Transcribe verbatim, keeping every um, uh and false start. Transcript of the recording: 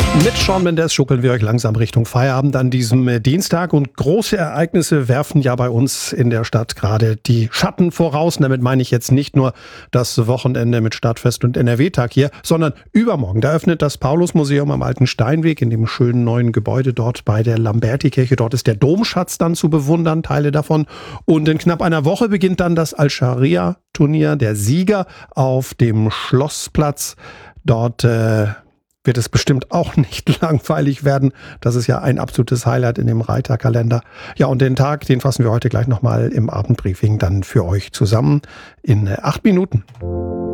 Mit Shawn Mendes schuckeln wir euch langsam Richtung Feierabend an diesem äh, Dienstag. Und große Ereignisse werfen ja bei uns in der Stadt gerade die Schatten voraus. Und damit meine ich jetzt nicht nur das Wochenende mit Stadtfest und N R W-Tag hier, sondern übermorgen. Da öffnet das Paulusmuseum am Alten Steinweg in dem schönen neuen Gebäude dort bei der Lamberti-Kirche. Dort ist der Domschatz dann zu bewundern, Teile davon. Und in knapp einer Woche beginnt dann das Al-Scharia-Turnier der Sieger auf dem Schlossplatz. Dort äh, wird es bestimmt auch nicht langweilig werden. Das ist ja ein absolutes Highlight in dem Reiterkalender. Ja, und den Tag, den fassen wir heute gleich nochmal im Abendbriefing dann für euch zusammen in acht Minuten.